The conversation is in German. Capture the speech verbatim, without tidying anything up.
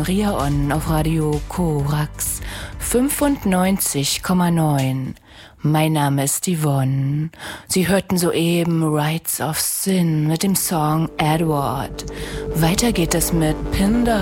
Maria On auf Radio Korax fünfundneunzig Komma neun. Mein Name ist Yvonne. Sie hörten soeben Rights of Sin mit dem Song Edward. Weiter geht es mit Pindar.